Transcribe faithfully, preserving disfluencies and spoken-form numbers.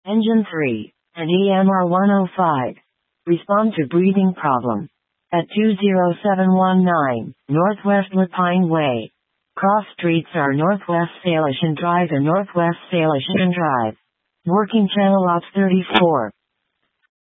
Engine three, and E M R one oh five. Respond to breathing problem. At two zero seven one nine, Northwest Lapine Way. Cross streets are Northwest Salishan Drive and Northwest Salishan Drive. Working channel ops thirty-four.